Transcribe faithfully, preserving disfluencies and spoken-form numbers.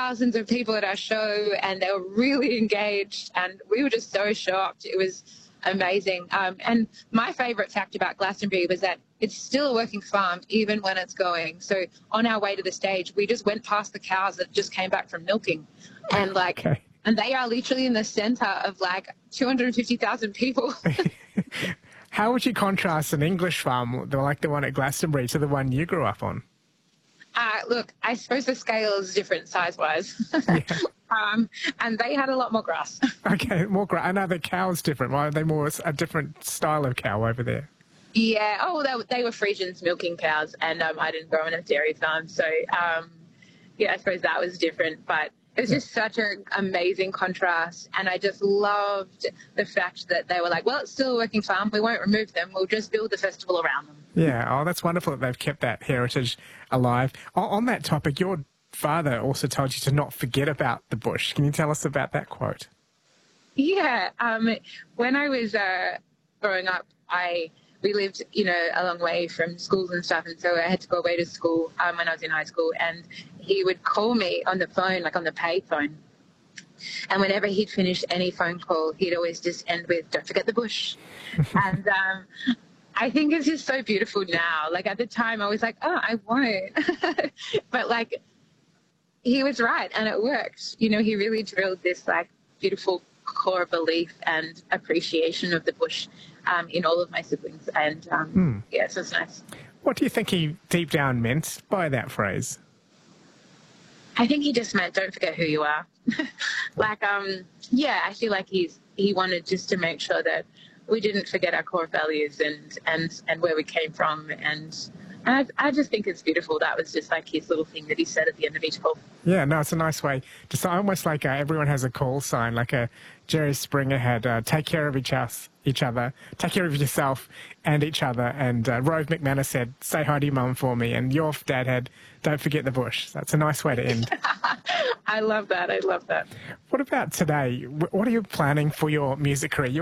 thousands of people at our show, and they were really engaged, and we were just so shocked. It was amazing. Um, and my favourite fact about Glastonbury was that it's still a working farm even when it's going. So on our way to the stage, we just went past the cows that just came back from milking, and like, Okay. and they are literally in the centre of like two hundred fifty thousand people. How would you contrast an English farm, the- like the one at Glastonbury, to the one you grew up on? Uh, look, I suppose the scale is different size-wise. Yeah. um, and they had a lot more grass. Okay, more gra- I know the cow's different. Why are they more a different style of cow over there? Yeah. Oh, they, they were Frisians milking cows, and um, I didn't grow on a dairy farm. So, um, yeah, I suppose that was different. But it was just such an amazing contrast. And I just loved the fact that they were like, well, it's still a working farm. We won't remove them. We'll just build the festival around them. Yeah, oh, that's wonderful that they've kept that heritage alive. O- on that topic, your father also told you to not forget about the bush. Can you tell us about that quote? Yeah. Um, when I was uh, growing up, I we lived, you know, a long way from schools and stuff, and so I had to go away to school um, when I was in high school, and he would call me on the phone, like on the pay phone. And whenever he'd finish any phone call, he'd always just end with, don't forget the bush. and um, I think it's just so beautiful now. Like at the time I was like, oh, I won't. But like he was right and it worked. You know, he really drilled this like beautiful core belief and appreciation of the bush um, in all of my siblings. And um, Hmm. yeah, so it's nice. What do you think he deep down meant by that phrase? I think he just meant don't forget who you are. like, um, yeah, I feel like he's he wanted just to make sure that we didn't forget our core values and and, and where we came from. And, and I, I just think it's beautiful. That was just like his little thing that he said at the end of each call. Yeah, no, it's a nice way. Just almost like uh, everyone has a call sign, like a Jerry Springer had, uh, take care of each, us, each other, take care of yourself and each other. And uh, Rove McManus said, say hi to your mum for me. And your dad had, don't forget the bush. That's a nice way to end. I love that. I love that. What about today? Wh- What are you planning for your music career?